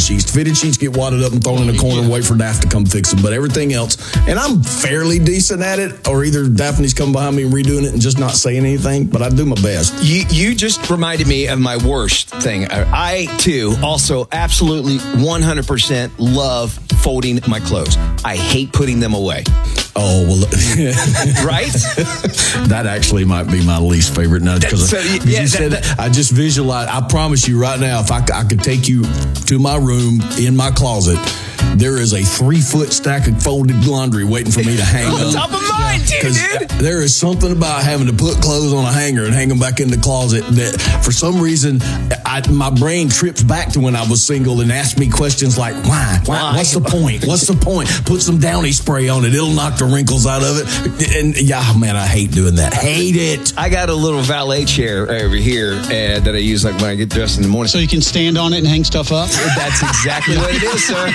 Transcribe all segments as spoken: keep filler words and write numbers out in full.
fitted sheets. Fitted sheets get wadded up and thrown in a corner and wait for Daphne to come fix them. But everything else, and I'm fairly decent at it, or either Daphne's come behind me and redoing it and just not saying anything, but I do my best. You, you just reminded me of my worst thing. I, too, also absolutely one hundred percent love folding my clothes. I hate putting them away. Oh, well. Right? That actually might be my least favorite nut. Because so, yeah, yeah, you said that, that, I just visualize, I promise you right now, if I, I could take you to my room in my closet, there is a three-foot stack of folded laundry waiting for me to hang on up. top of mine, too, dude. There is something about having to put clothes on a hanger and hang them back in the closet that, for some reason, I, my brain trips back to when I was single and asks me questions like, why? why? What's the point? What's the point? Put some Downy spray on it. It'll knock the wrinkles out of it. And, yeah, man, I hate doing that. Hate it. I got a little valet chair over here uh, that I use like when I get dressed in the morning. So you can stand on it and hang stuff up? That's exactly what it is, sir.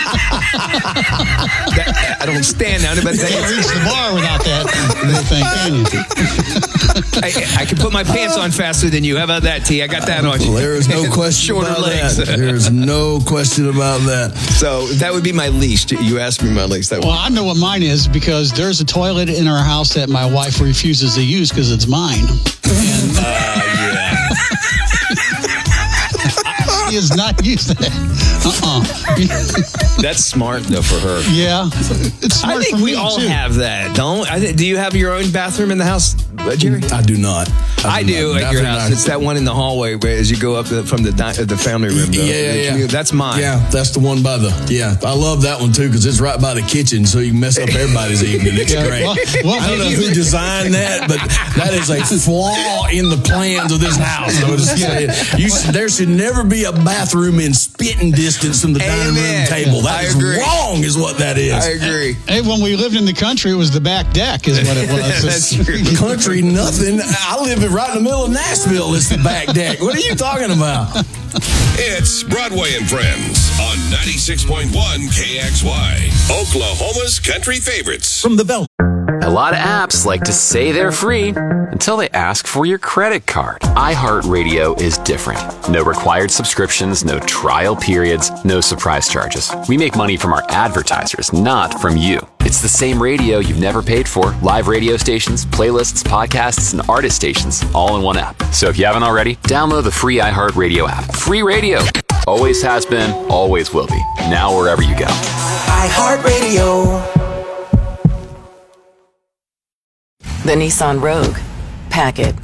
That, I don't stand on it, but you can't reach the bar without that thing, can you? I, I can put my pants on faster than you. How about that, T? I got that on you. There is no question Shorter about legs. that. There is no question about that. So that would be my least. You asked me my least. That well, I know what mine is because there's a toilet in our house that my wife refuses to use because it's mine. And, uh, yeah. He has not used that. Uh-uh. That's smart, though, for her. Yeah. It's smart I think for we me, all too. have that, don't I? Do you have your own bathroom in the house, Jerry? I do not. I, I do, do at your house. Not. It's that one in the hallway where as you go up the, from the di- the family room. Though. Yeah, yeah, yeah. That's mine. Yeah, that's the one by the, yeah. I love that one, too, because it's right by the kitchen, so you can mess up everybody's evening. It's yeah, great. Well, well, I don't know who designed that, but that is a flaw in the plans of this house. So just, yeah, you, there should never be a bathroom in spitting distance from the Amen. dining room table. That I is agree. wrong, is what that is. I agree. Hey, when we lived in the country, it was the back deck, is what it was. That's true. Country, nothing. I live right in the middle of Nashville. It's the back deck. What are you talking about? It's Broadway and Friends on ninety-six point one K X Y, Oklahoma's country favorites. From the Bell. A lot of apps like to say they're free until they ask for your credit card. iHeartRadio is different. No required subscriptions, no trial periods, no surprise charges. We make money from our advertisers, not from you. It's the same radio you've never paid for. Live radio stations, playlists, podcasts, and artist stations, all in one app. So if you haven't already, download the free iHeartRadio app. Free radio. Always has been, always will be. Now wherever you go. iHeartRadio. The Nissan Rogue. Pack it.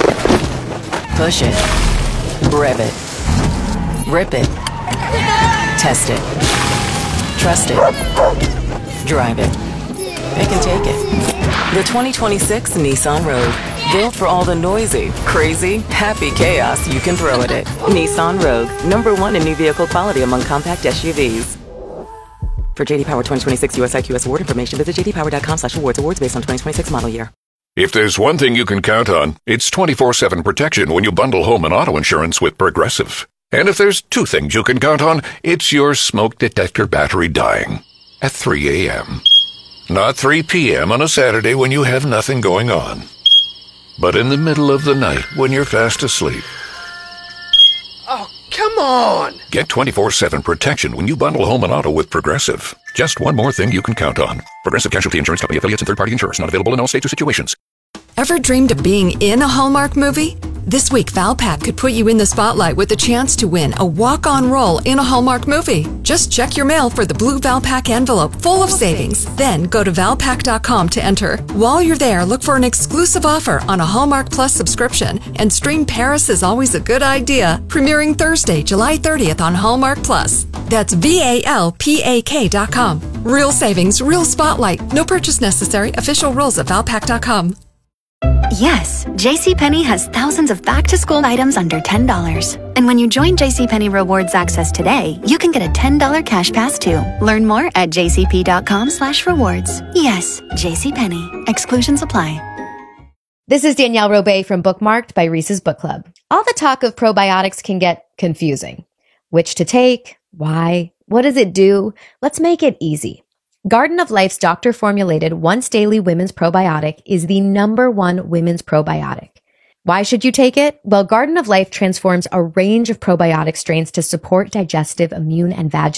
Push it. Rev it. Rip it. Test it. Trust it. Drive it. It can take it. The twenty twenty-six Nissan Rogue. Built for all the noisy, crazy, happy chaos you can throw at it. Nissan Rogue. Number one in new vehicle quality among compact S U Vs. For J D Power twenty twenty-six U S I Q S award information, visit j d power dot com slash awards. Awards based on twenty twenty-six model year. If there's one thing you can count on, it's twenty-four seven protection when you bundle home and auto insurance with Progressive. And if there's two things you can count on, it's your smoke detector battery dying at three a.m. Not three p.m. on a Saturday when you have nothing going on, but in the middle of the night when you're fast asleep. Oh, come on! Get twenty-four seven protection when you bundle home and auto with Progressive. Just one more thing you can count on. Progressive Casualty Insurance Company, affiliates, and third-party insurers. Not available in all states or situations. Ever dreamed of being in a Hallmark movie? This week, Valpak could put you in the spotlight with the chance to win a walk-on role in a Hallmark movie. Just check your mail for the blue Valpak envelope full of savings. Then go to valpak dot com to enter. While you're there, look for an exclusive offer on a Hallmark Plus subscription and stream Paris is Always a Good Idea, premiering Thursday, July thirtieth on Hallmark Plus. That's V A L P A K dot com. Real savings, real spotlight. No purchase necessary. Official rules at valpak dot com. Yes, JCPenney has thousands of back-to-school items under ten dollars. And when you join JCPenney Rewards Access today, you can get a ten dollars cash pass too. Learn more at j c p dot com slash rewards. Yes, JCPenney. Exclusions apply. This is Danielle Robay from Bookmarked by Reese's Book Club. All the talk of probiotics can get confusing. Which to take? Why? What does it do? Let's make it easy. Garden of Life's doctor-formulated once-daily women's probiotic is the number one women's probiotic. Why should you take it? Well, Garden of Life transforms a range of probiotic strains to support digestive, immune, and vaginal